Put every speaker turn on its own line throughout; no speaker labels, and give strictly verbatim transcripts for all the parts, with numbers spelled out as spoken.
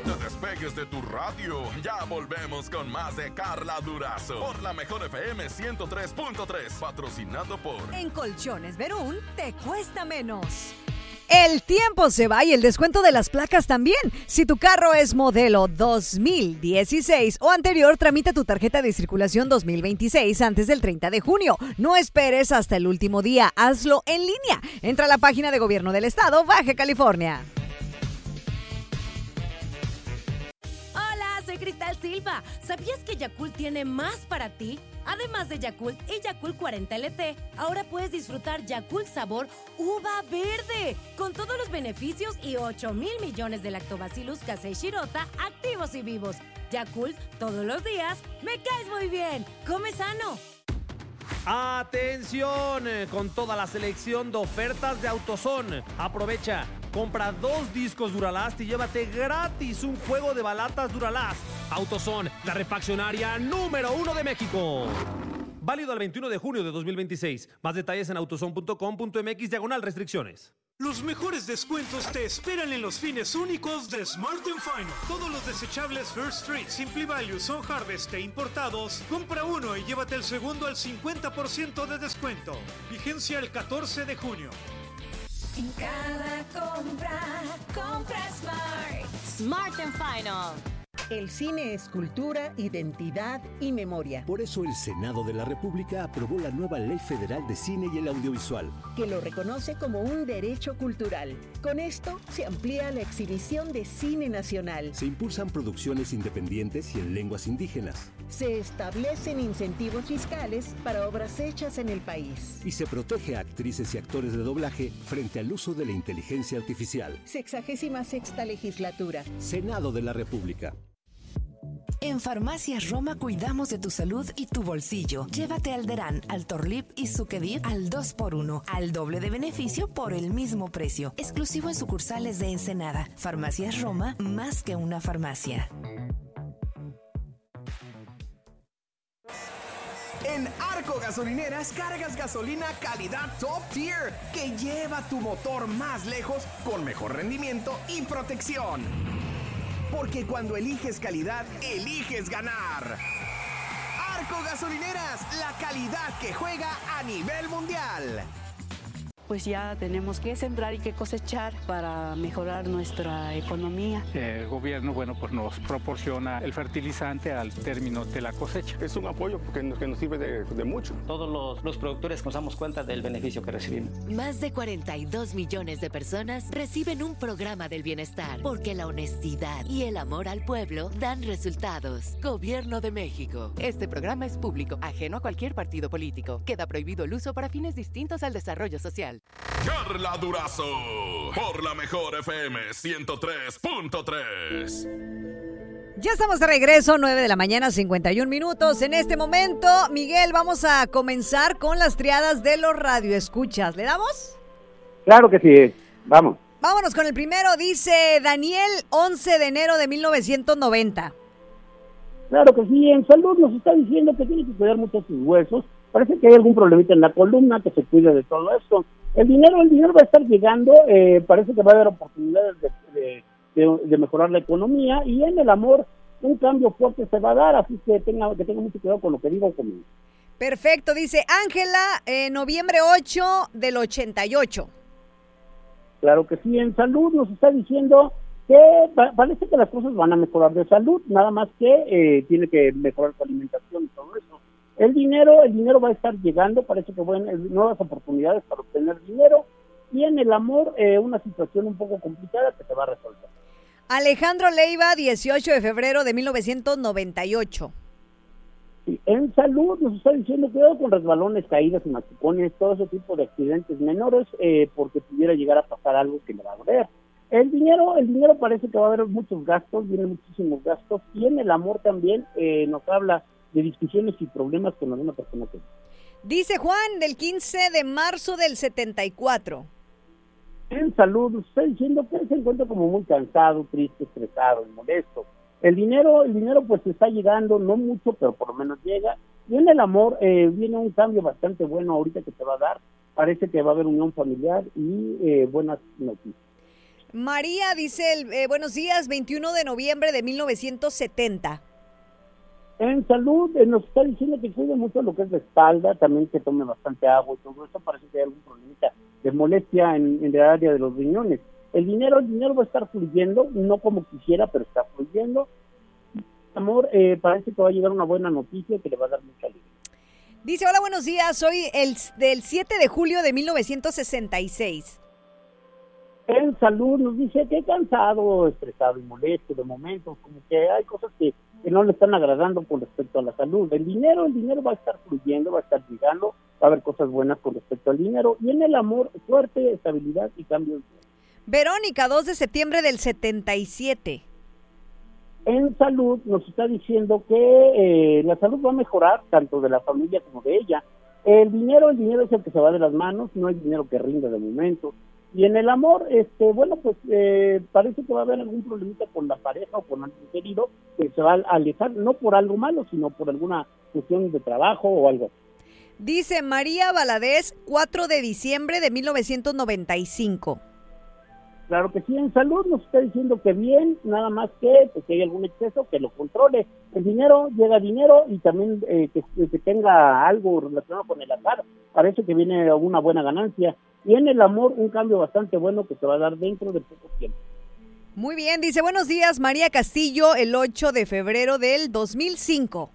te despegues de tu radio. Ya volvemos con más de Carla Durazo por la Mejor F M ciento tres punto tres, patrocinado por...
En Colchones Verún te cuesta menos. El tiempo se va y el descuento de las placas también. Si tu carro es modelo dos mil dieciséis o anterior, tramita tu tarjeta de circulación dos mil veintiséis antes del treinta de junio. No esperes hasta el último día, hazlo en línea. Entra a la página de Gobierno del Estado, Baja California.
Hola, soy Cristal Silva. ¿Sabías que Yakult tiene más para ti? Además de Yakult y Yakult cuarenta L T, ahora puedes disfrutar Yakult sabor uva verde, con todos los beneficios y ocho mil millones de lactobacillus casei shirota activos y vivos. Yakult, todos los días, me caes muy bien. Come sano.
¡Atención! Con toda la selección de ofertas de AutoZone. Aprovecha, compra dos discos Duralast y llévate gratis un juego de balatas Duralast. AutoZone, la refaccionaria número uno de México. Válido al veintiuno de junio de dos mil veintiséis. Más detalles en autozone punto com punto m x diagonal restricciones.
Los mejores descuentos te esperan en los fines únicos de Smart and Final. Todos los desechables First Street, Simply Value, Son Harvest e importados, compra uno y llévate el segundo al cincuenta por ciento de descuento. Vigencia el catorce de junio.
En cada compra, compra Smart.
Smart and Final.
El cine es cultura, identidad y memoria.
Por eso el Senado de la República aprobó la nueva Ley Federal de Cine y el Audiovisual,
que lo reconoce como un derecho cultural. Con esto se amplía la exhibición de cine nacional.
Se impulsan producciones independientes y en lenguas indígenas.
Se establecen incentivos fiscales para obras hechas en el país.
Y se protege a actrices y actores de doblaje frente al uso de la inteligencia artificial.
Sexagésima sexta legislatura.
Senado de la República.
En Farmacias Roma cuidamos de tu salud y tu bolsillo. Llévate Alderán, Altorlip y Sucedit al dos por uno, al doble de beneficio por el mismo precio. Exclusivo en sucursales de Ensenada. Farmacias Roma, más que una farmacia.
En Arco Gasolineras cargas gasolina calidad top tier que lleva tu motor más lejos con mejor rendimiento y protección. Porque cuando eliges calidad, eliges ganar. Arco Gasolineras, la calidad que juega a nivel mundial.
Pues ya tenemos que sembrar y que cosechar para mejorar nuestra economía.
El gobierno, bueno, pues nos proporciona el fertilizante al término de la cosecha.
Es un apoyo que nos, que nos sirve de, de mucho.
Todos los, los productores nos damos cuenta del beneficio que recibimos.
Más de cuarenta y dos millones de personas reciben un programa del bienestar, porque la honestidad y el amor al pueblo dan resultados. Gobierno de México.
Este programa es público, ajeno a cualquier partido político. Queda prohibido el uso para fines distintos al desarrollo social.
Carla Durazo, por la Mejor F M ciento tres punto tres.
Ya estamos de regreso, nueve de la mañana, cincuenta y un minutos. En este momento, Miguel, vamos a comenzar con las triadas de los radioescuchas. ¿Le damos?
Claro que sí, vamos.
Vámonos con el primero, dice Daniel, once de enero de mil novecientos noventa.
Claro que sí, en salud nos está diciendo que tiene que cuidar mucho sus huesos. Parece que hay algún problemita en la columna, que se cuide de todo esto. El dinero, el dinero va a estar llegando, eh, parece que va a haber oportunidades de, de, de, de mejorar la economía, y en el amor un cambio fuerte se va a dar, así que tenga, que tenga mucho cuidado con lo que digo conmigo.
Perfecto, dice Ángela, eh, noviembre ocho del ochenta y ocho.
Claro que sí, en salud nos está diciendo que pa- parece que las cosas van a mejorar de salud, nada más que eh, tiene que mejorar su alimentación y todo eso. El dinero, el dinero va a estar llegando, parece que van nuevas oportunidades para obtener dinero, y en el amor eh, una situación un poco complicada que se va a resolver.
Alejandro Leiva, dieciocho de febrero de mil novecientos noventa y ocho.
Sí, en salud nos está diciendo cuidado con resbalones, caídas y machucones, todo ese tipo de accidentes menores, eh, porque pudiera llegar a pasar algo que le va a doler. El dinero, el dinero parece que va a haber muchos gastos, vienen muchísimos gastos, y en el amor también eh, nos habla de discusiones y problemas con alguna persona que...
Dice Juan, del quince de marzo del setenta y cuatro.
En salud, nos está diciendo que se encuentra como muy cansado, triste, estresado y molesto. El dinero, el dinero pues está llegando, no mucho, pero por lo menos llega. Y en el amor eh, viene un cambio bastante bueno ahorita que te va a dar. Parece que va a haber unión familiar y eh, buenas noticias.
María dice, el, eh, buenos días, veintiuno de noviembre de mil novecientos setenta.
En salud, eh, nos está diciendo que cuide mucho lo que es la espalda, también que tome bastante agua y todo eso. Parece que hay algún problemita de molestia en, en el área de los riñones. El dinero, el dinero va a estar fluyendo, no como quisiera, pero está fluyendo. Amor, eh, parece que va a llegar una buena noticia que le va a dar mucha alegría.
Dice, hola, buenos días, soy el del siete de julio de mil novecientos sesenta y seis.
En salud nos dice que cansado, estresado y molesto de momentos, como que hay cosas que, que no le están agradando con respecto a la salud. El dinero, el dinero va a estar fluyendo, va a estar llegando, va a haber cosas buenas con respecto al dinero. Y en el amor, suerte, estabilidad y cambios.
Verónica, dos de septiembre del setenta y siete.
En salud nos está diciendo que eh, la salud va a mejorar, tanto de la familia como de ella. El dinero, el dinero es el que se va de las manos, no hay dinero que rinda de momento. Y en el amor, este, bueno, pues eh, parece que va a haber algún problemita con la pareja o con alguien querido que se va a alejar, no por algo malo, sino por alguna cuestión de trabajo o algo.
Dice María Valadez, cuatro de diciembre de mil novecientos noventa y cinco.
Claro que sí, en salud nos está diciendo que bien, nada más que pues, si hay algún exceso, que lo controle. El dinero, llega dinero y también eh, que, que tenga algo relacionado con el azar. Parece que viene una buena ganancia. Y en el amor, un cambio bastante bueno que se va a dar dentro de poco tiempo.
Muy bien, dice, buenos días, María Castillo, el ocho de febrero del dos mil cinco.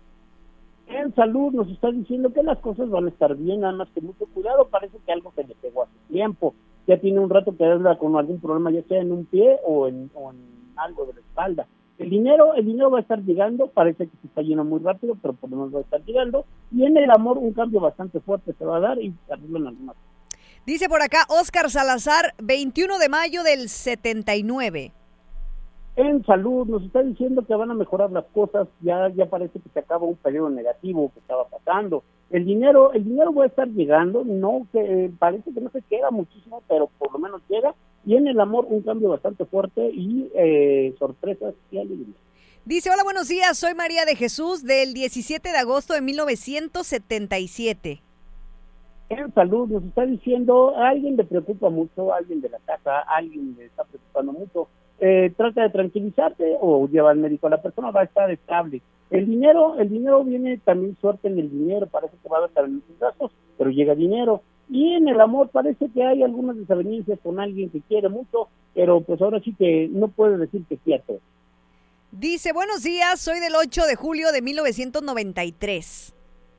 En salud nos está diciendo que las cosas van a estar bien, nada más que mucho cuidado, parece que algo se le pegó hace tiempo. Ya tiene un rato que anda con algún problema, ya sea en un pie o en, o en algo de la espalda. El dinero, el dinero va a estar llegando, parece que se está yendo muy rápido, pero por lo menos va a estar llegando. Y en el amor un cambio bastante fuerte se va a dar y arreglan algunas cosas.
Dice por acá Oscar Salazar, veintiuno de mayo del setenta y nueve.
En salud nos está diciendo que van a mejorar las cosas, ya ya parece que se acaba un periodo negativo que estaba pasando. El dinero, el dinero va a estar llegando, no que eh, parece que no se queda muchísimo, pero por lo menos llega. Y en el amor un cambio bastante fuerte y eh, sorpresas y alegría.
Dice, hola, buenos días, soy María de Jesús del diecisiete de agosto de mil novecientos setenta y siete.
En salud nos está diciendo, a alguien le preocupa mucho, a alguien de la casa, a alguien le está preocupando mucho. Eh, trata de tranquilizarte o lleva al médico, la persona va a estar estable. El dinero, el dinero viene también suerte en el dinero, parece que va a haber también muchos gastos, pero llega dinero. Y en el amor parece que hay algunas desavenencias con alguien que quiere mucho, pero pues ahora sí que no puede decir que sí a todo.
Dice, buenos días, soy del ocho de julio de mil novecientos noventa y tres.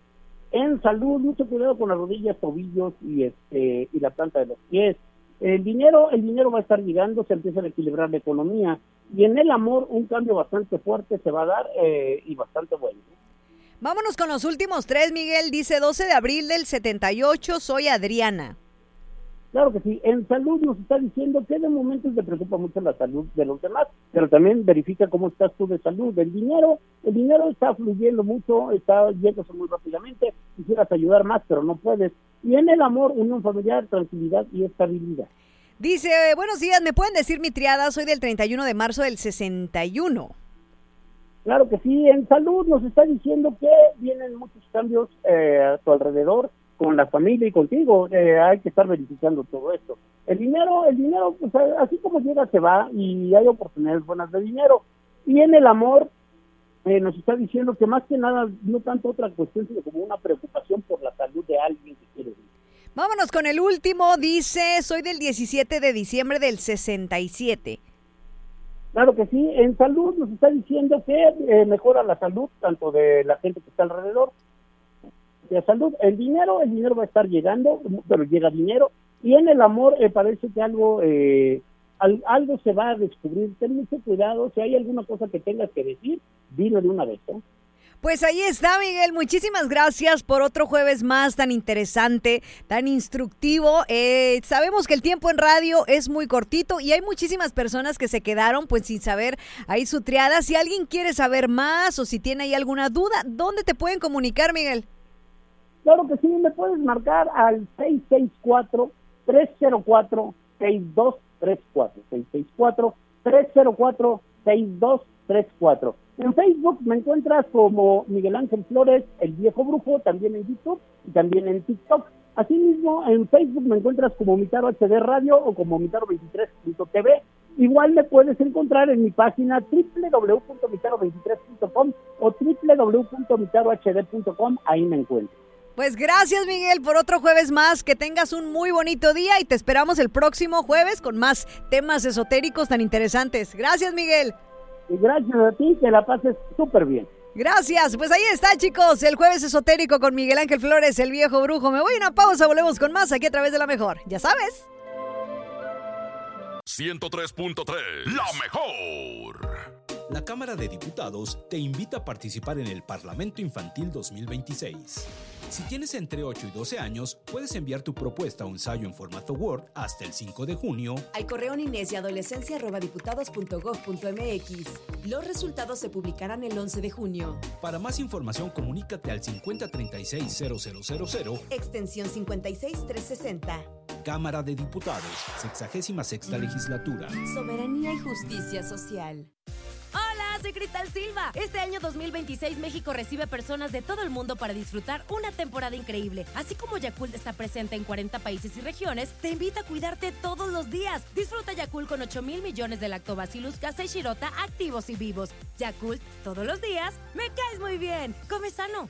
En salud, mucho cuidado con las rodillas, tobillos y este y la planta de los pies. El dinero, el dinero va a estar llegando, se empieza a equilibrar la economía. Y en el amor, un cambio bastante fuerte se va a dar eh, y bastante bueno.
Vámonos con los últimos tres, Miguel. Dice doce de abril del setenta y ocho, soy Adriana.
Claro que sí. En salud nos está diciendo que de momento te preocupa mucho la salud de los demás, pero también verifica cómo estás tú de salud. El dinero, el dinero está fluyendo mucho, está yéndose muy rápidamente. Quisieras ayudar más, pero no puedes. Y en el amor, unión familiar, tranquilidad y estabilidad.
Dice, buenos días, ¿me pueden decir mi triada? Soy del treinta y uno de marzo del sesenta y uno.
Claro que sí, en salud nos está diciendo que vienen muchos cambios eh, a tu alrededor, con la familia y contigo, eh, hay que estar verificando todo esto. El dinero, el dinero, pues así como llega se va y hay oportunidades buenas de dinero. Y en el amor eh, nos está diciendo que más que nada, no tanto otra cuestión, sino como una preocupación por la salud de alguien que quiere vivir.
Vámonos con el último, dice, soy del diecisiete de diciembre del sesenta y siete.
Claro que sí, en salud nos está diciendo que eh, mejora la salud, tanto de la gente que está alrededor, de salud. El dinero, el dinero va a estar llegando, pero llega dinero. Y en el amor eh, parece que algo, eh, al, algo se va a descubrir. Ten mucho cuidado, si hay alguna cosa que tengas que decir, dilo de una vez, ¿eh?
Pues ahí está, Miguel. Muchísimas gracias por otro jueves más tan interesante, tan instructivo. Eh, sabemos que el tiempo en radio es muy cortito y hay muchísimas personas que se quedaron pues sin saber ahí su triada. Si alguien quiere saber más o si tiene ahí alguna duda, ¿dónde te pueden comunicar, Miguel?
Claro que sí, me puedes marcar al seis seis cuatro, tres cero cuatro, seis dos tres cuatro. seis seis cuatro, tres cero cuatro, seis dos tres cuatro. En Facebook me encuentras como Miguel Ángel Flores, el viejo brujo, también en YouTube y también en TikTok. Asimismo, en Facebook me encuentras como Mitaro H D Radio o como Mitaro veintitrés punto T V. Igual me puedes encontrar en mi página doble u doble u doble u punto mitaro veintitrés punto com o doble u doble u doble u punto mitaro h d punto com, ahí me encuentro.
Pues gracias, Miguel, por otro jueves más. Que tengas un muy bonito día y te esperamos el próximo jueves con más temas esotéricos tan interesantes. Gracias, Miguel.
Y gracias a ti, que la pases súper bien.
Gracias, pues ahí está, chicos, el jueves esotérico con Miguel Ángel Flores, el viejo brujo. Me voy a una pausa, volvemos con más aquí a través de La Mejor, ya sabes.
ciento tres punto tres, la mejor.
La Cámara de Diputados te invita a participar en el Parlamento Infantil dos mil veintiséis. Si tienes entre ocho y doce años, puedes enviar tu propuesta o ensayo en formato Word hasta el cinco de junio
al correo ninesyadolescencia arroba diputados punto gov punto mx. Los resultados se publicarán el once de junio.
Para más información, comunícate al cincuenta treinta y seis cero cero cero cero,
extensión cincuenta y seis trescientos sesenta.
Cámara de Diputados, sexagésima sexta legislatura.
Soberanía y justicia social.
Hola, soy Cristal Silva. Este año dos mil veintiséis México recibe personas de todo el mundo para disfrutar una temporada increíble. Así como Yakult está presente en cuarenta países y regiones, te invita a cuidarte todos los días. Disfruta Yakult con ocho mil millones de Lactobacillus casei shirota activos y vivos. Yakult, todos los días, me caes muy bien. Come sano.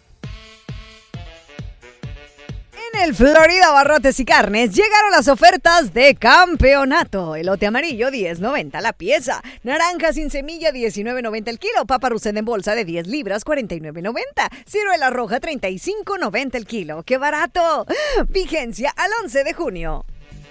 En el Florida Barrotes y Carnes llegaron las ofertas de campeonato. Elote amarillo diez noventa la pieza, naranja sin semilla diecinueve noventa el kilo, papa rusen en bolsa de diez libras cuarenta y nueve noventa, ciruela roja treinta y cinco noventa el kilo. ¡Qué barato! Vigencia al once de junio.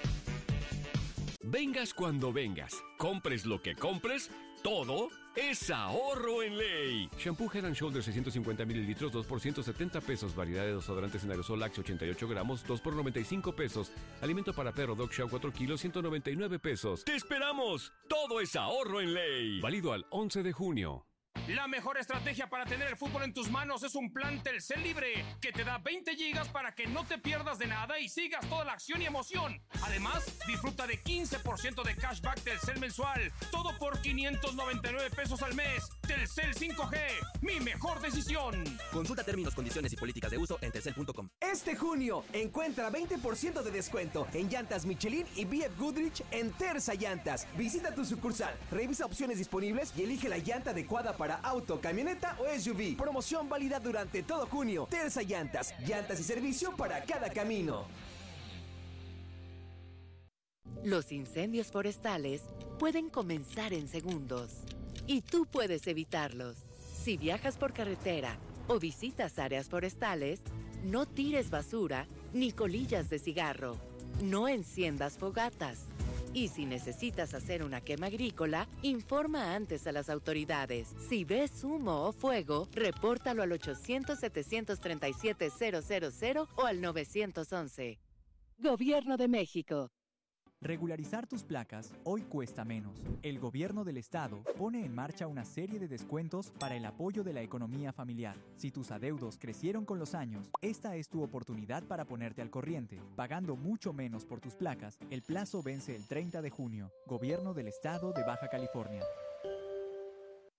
Vengas cuando vengas, compres lo que compres, todo es ahorro en ley. Shampoo Head and Shoulders seiscientos cincuenta mililitros, dos por ciento setenta pesos. Variedad de desodorantes en aerosol Axe ochenta y ocho gramos, dos por noventa y cinco pesos. Alimento para perro Dog Chow cuatro kilos, ciento noventa y nueve pesos. ¡Te esperamos! Todo es ahorro en ley. Válido al once de junio.
La mejor estrategia para tener el fútbol en tus manos es un plan Telcel Libre que te da veinte gigas para que no te pierdas de nada y sigas toda la acción y emoción. Además, disfruta de quince por ciento de cashback Telcel mensual. Todo por quinientos noventa y nueve pesos al mes. Telcel cinco G, mi mejor decisión.
Consulta términos, condiciones y políticas de uso en telcel punto com.
Este junio, encuentra veinte por ciento de descuento en llantas Michelin y B F Goodrich en Terza Llantas. Visita tu sucursal, revisa opciones disponibles y elige la llanta adecuada para auto, camioneta o S U V. Promoción válida durante todo junio. Terza Llantas, llantas y servicio para cada camino.
Los incendios forestales pueden comenzar en segundos y tú puedes evitarlos. Si viajas por carretera o visitas áreas forestales, no tires basura ni colillas de cigarro. No enciendas fogatas. Y si necesitas hacer una quema agrícola, informa antes a las autoridades. Si ves humo o fuego, repórtalo al ochocientos, setecientos treinta y siete, cero cero cero o al nueve once. Gobierno de México.
Regularizar tus placas hoy cuesta menos. El gobierno del estado pone en marcha una serie de descuentos para el apoyo de la economía familiar. Si tus adeudos crecieron con los años, esta es tu oportunidad para ponerte al corriente. Pagando mucho menos por tus placas, el plazo vence el treinta de junio. Gobierno del estado de Baja California.